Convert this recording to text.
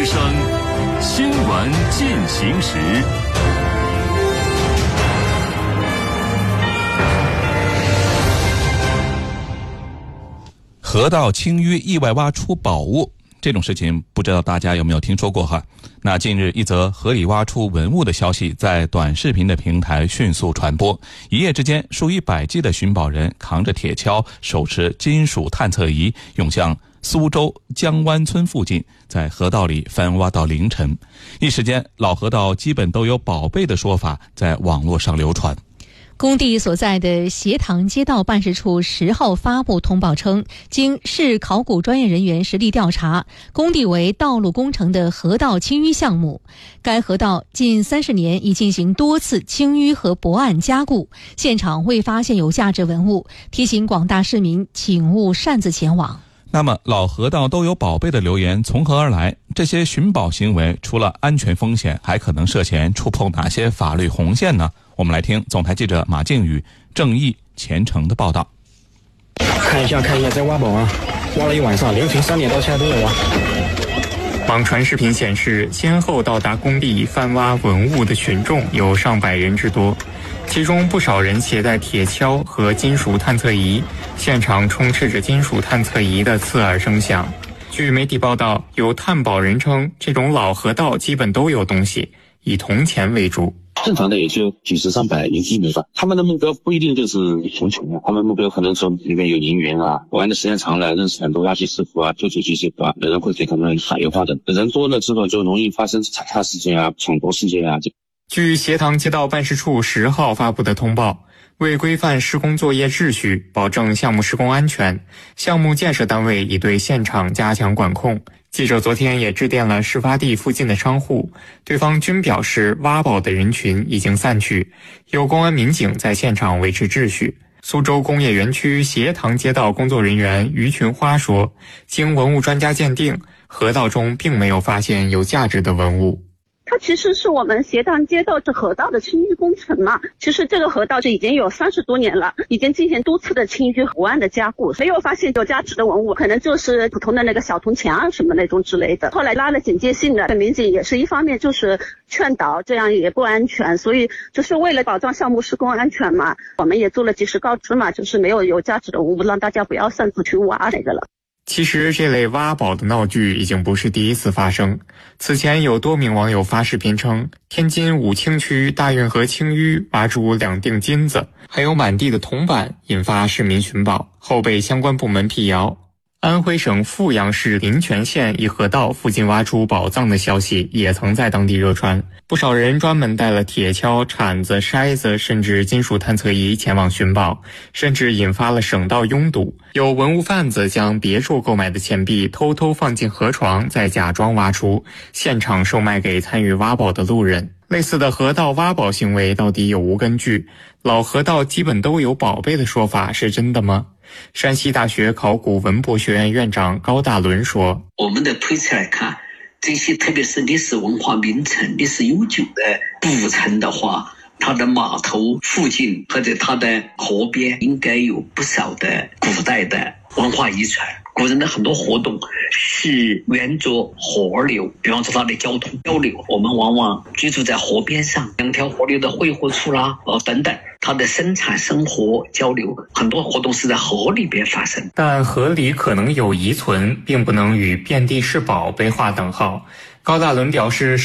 之声新闻进行时。 河道清淤意外挖出宝物，这种事情不知道大家有没有听说过哈？那近日一则河里挖出文物的消息在短视频的平台迅速传播，一夜之间数以百计的寻宝人扛着铁锹，手持金属探测仪，涌向苏州江湾村附近，在河道里翻挖到凌晨。一时间，老河道基本都有宝贝的说法在网络上流传。 工地所在的协塘街道办事处10号发布通报称，经市考古专业人员实地调查，工地为道路工程的河道清淤项目。该河道近30年已进行多次清淤和驳岸加固，现场未发现有价值文物，提醒广大市民请勿擅自前往。 那么老河道都有宝贝的流言从何而来？这些寻宝行为除了安全风险，还可能涉嫌触碰哪些法律红线呢？我们来听总台记者马靖宇、正义、虔诚的报道。 看一下，在挖宝啊！挖了一晚上，凌晨3点到现在都在挖。 网传视频显示，先后到达工地翻挖文物的群众有上百人之多，其中不少人携带铁锹和金属探测仪，现场充斥着金属探测仪的刺耳声响。据媒体报道，有探宝人称，这种老河道基本都有东西，以铜钱为主。 正常的也就几十上百银币没吧，他们的目标不一定就是铜钱啊，他们目标可能说里面有银元啊，玩的时间长了，认识很多垃圾师傅啊、旧手机师傅啊，有人会给他们海油化的，人多了之后就容易发生踩踏事件啊、抢夺事件啊。 据协塘街道办事处10号发布的通报，为规范施工作业秩序，保证项目施工安全，项目建设单位已对现场加强管控。记者昨天也致电了事发地附近的商户，对方均表示挖宝的人群已经散去，有公安民警在现场维持秩序。苏州工业园区协塘街道工作人员于群花说，经文物专家鉴定，河道中并没有发现有价值的文物。 它其实是我们协塘街道这河道的清淤工程嘛，其实这个河道就已经有30多年了，已经进行多次的清淤驳岸的加固，没有发现有价值的文物，可能就是普通的那个小铜钱啊什么那种之类的。后来拉了警戒性的民警也是一方面就是劝导，这样也不安全，所以就是为了保障项目施工安全嘛，我们也做了及时告知嘛，就是没有价值的文物，让大家不要擅自去挖那个了。 其实这类挖宝的闹剧已经不是第一次发生。此前有多名网友发视频称，天津武清区大运河清淤挖出2锭金子，还有满地的铜板，引发市民寻宝，后被相关部门辟谣。安徽省阜阳市临泉县一河道附近挖出宝藏的消息也曾在当地热传，不少人专门带了铁锹、铲子、筛子，甚至金属探测仪前往寻宝，甚至引发了省道拥堵。有文物贩子将别处购买的钱币偷偷放进河床，再假装挖出，现场售卖给参与挖宝的路人。类似的河道挖宝行为到底有无根据？老河道基本都有宝贝的说法是真的吗？山西大学考古文博学院院长高大伦说， 我们的推测来看，这些特别是历史文化名城、历史悠久的古城的话，它的码头附近或者它的河边应该有不少的古代的文化遗产。古人的很多活动是沿着河流，比方说它的交通交流，我们往往居住在河边上，2条河流的汇合处啦，等等，它的生产生活交流，很多活动是在河里边发生。 但河里可能有遗存，并不能与遍地是宝被划等号。高大伦表示，